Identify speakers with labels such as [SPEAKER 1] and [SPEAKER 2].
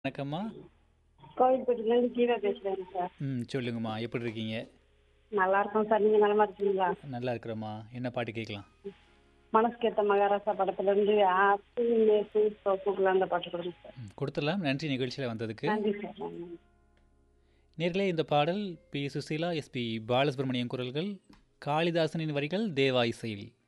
[SPEAKER 1] வணக்கம்மா.
[SPEAKER 2] கோவில்பட்டிலேருந்து கீதா பேசுகிறேங்க சார்.
[SPEAKER 1] சொல்லுங்கம்மா. எப்படி இருக்கீங்க?
[SPEAKER 2] நல்லா இருக்கோம் சார். நீங்கள் நலமா இருக்கீங்களா?
[SPEAKER 1] நல்லா இருக்கிறோம்மா. என்ன பாட்டு கேட்கலாம்?
[SPEAKER 2] மனசுக்கேத்த மகாராசா படத்துலேருந்து ஆத்து நேத்து சோப்புக்குள்ள அந்த பாட்டு கொடுங்க சார்.
[SPEAKER 1] கொடுத்துடலாம். நன்றி நிகழ்ச்சியில் வந்ததுக்கு.
[SPEAKER 2] நன்றி சார். நன்றி.
[SPEAKER 1] நேர்களே, இந்த பாடல் பி. சுசீலா, எஸ்பி பாலசுப்ரமணியம் குரல்கள், காளிதாசனின் வரிகள், தேவா இசையில்.